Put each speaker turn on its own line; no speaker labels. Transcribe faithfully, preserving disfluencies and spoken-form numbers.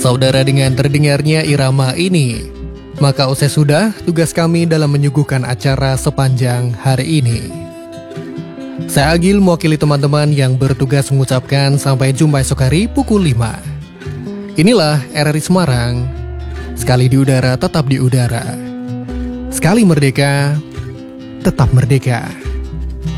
Saudara, dengan terdengarnya irama ini, maka usai sudah tugas kami dalam menyuguhkan acara sepanjang hari ini. Saya Agil mewakili teman-teman yang bertugas mengucapkan sampai jumpa esok hari pukul lima. Inilah R R I Semarang, sekali di udara tetap di udara. Sekali merdeka, tetap merdeka.